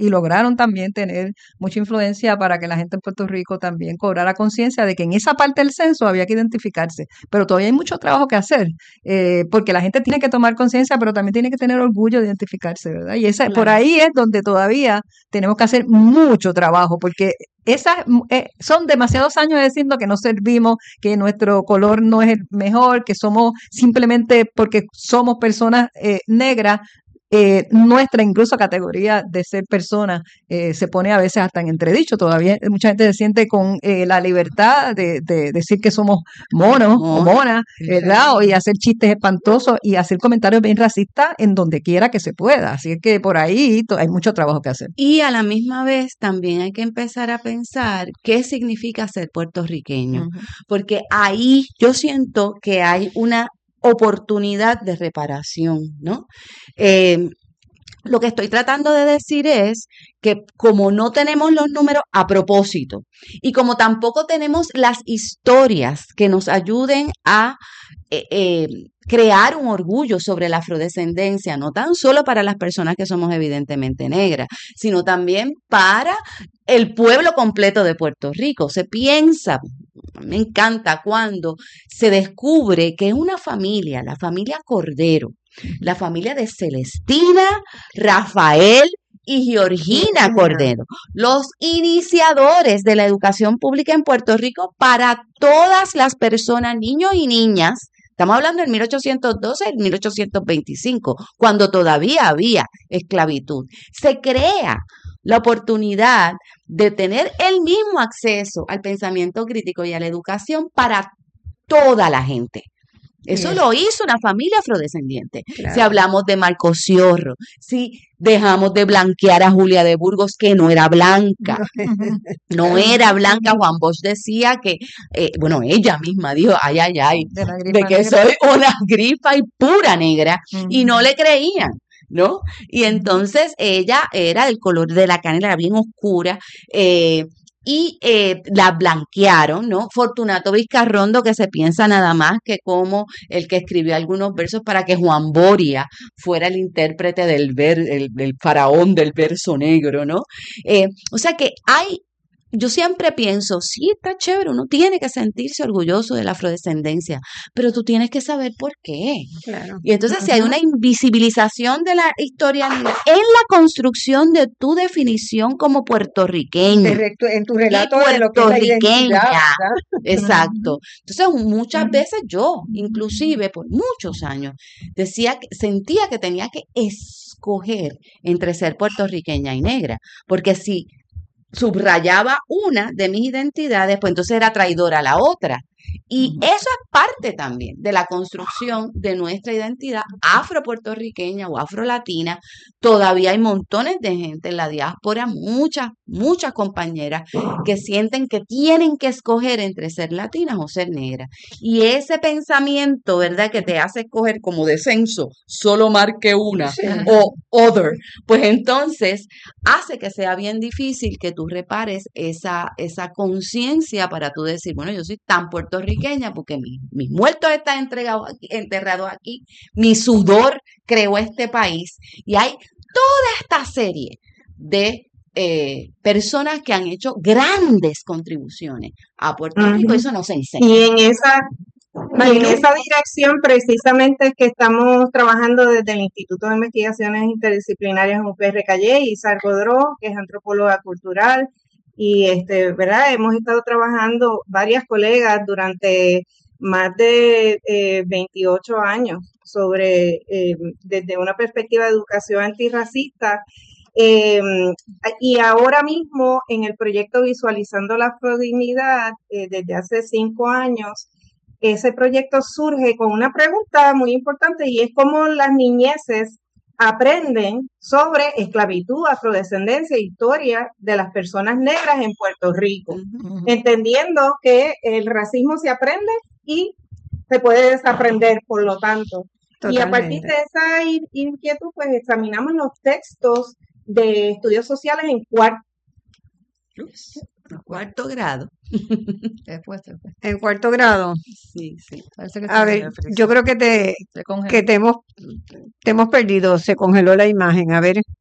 y lograron también tener mucha influencia para que la gente en Puerto Rico también cobrara conciencia de que en esa parte del censo había que identificarse. Pero todavía hay mucho trabajo que hacer, porque la gente tiene que tomar conciencia, pero también tiene que tener orgullo de identificarse, ¿verdad? Y esa, por Claro. ahí es donde todavía tenemos que hacer mucho trabajo, porque esas son demasiados años diciendo que no servimos, que nuestro color no es el mejor, que somos simplemente porque somos personas negras. Nuestra incluso categoría de ser persona se pone a veces hasta en entredicho. Todavía mucha gente se siente con la libertad de decir que somos monos o monas, ¿verdad? Y hacer chistes espantosos y hacer comentarios bien racistas en donde quiera que se pueda. Así es que por ahí hay mucho trabajo que hacer. Y a la misma vez también hay que empezar a pensar qué significa ser puertorriqueño, porque ahí yo siento que hay una oportunidad de reparación, ¿no? Lo que estoy tratando de decir es que como no tenemos los números a propósito y como tampoco tenemos las historias que nos ayuden a crear un orgullo sobre la afrodescendencia, no tan solo para las personas que somos evidentemente negras, sino también para el pueblo completo de Puerto Rico. Se piensa, me encanta cuando se descubre que una familia, la familia Cordero, la familia de Celestina, Rafael y Georgina Cordero, los iniciadores de la educación pública en Puerto Rico para todas las personas, niños y niñas. Estamos hablando del 1812 y 1825, cuando todavía había esclavitud. Se crea la oportunidad de tener el mismo acceso al pensamiento crítico y a la educación para toda la gente. Eso lo hizo una familia afrodescendiente. Claro. Si hablamos de Marco Ciorro, si dejamos de blanquear a Julia de Burgos, que no era blanca, no era blanca. Juan Bosch decía que, bueno, ella misma dijo, ay, de que soy una grifa y pura negra, y no le creían, ¿no? Y entonces ella era del color de la canela, era bien oscura, y la blanquearon, ¿no? Fortunato Vizcarrondo, que se piensa nada más que como el que escribió algunos versos para que Juan Boria fuera el intérprete del faraón del verso negro, ¿no? O sea que yo siempre pienso, sí, está chévere, uno tiene que sentirse orgulloso de la afrodescendencia, pero tú tienes que saber por qué. Claro. Y entonces si hay una invisibilización de la historia negra en la construcción de tu definición como puertorriqueño, En tu relato y de lo que es la identidad, puertorriqueña, ¿verdad? exacto. Entonces muchas veces yo, inclusive por muchos años, sentía que tenía que escoger entre ser puertorriqueña y negra, porque si subrayaba una de mis identidades, pues entonces era traidora a la otra. Y eso es parte también de la construcción de nuestra identidad afropuertorriqueña o afrolatina. Todavía hay montones de gente en la diáspora, muchas compañeras que sienten que tienen que escoger entre ser latinas o ser negras. Y ese pensamiento, ¿verdad?, que te hace escoger como descenso, solo marque una, o other, pues entonces hace que sea bien difícil que tú repares esa conciencia para tú decir, bueno, yo soy tan puertorriqueña porque mis muertos están enterrados aquí, mi sudor creó este país, y hay toda esta serie de personas que han hecho grandes contribuciones a Puerto Rico. Eso no se enseña. Y en esa dirección precisamente es que estamos trabajando desde el Instituto de Investigaciones Interdisciplinarias en UPR Calle, y Isar Godró, que es antropóloga cultural, y ¿verdad? Hemos estado trabajando varias colegas durante más de 28 años sobre desde una perspectiva de educación antirracista. Y ahora mismo en el proyecto Visualizando la Afrodignidad, desde hace 5 años, ese proyecto surge con una pregunta muy importante, y es cómo las niñeces aprenden sobre esclavitud, afrodescendencia e historia de las personas negras en Puerto Rico, entendiendo que el racismo se aprende y se puede desaprender, por lo tanto. Totalmente. Y a partir de esa inquietud, pues examinamos los textos de estudios sociales en cuarto grado. En cuarto grado. Sí. A ver, yo creo que te hemos perdido, se congeló la imagen. A ver.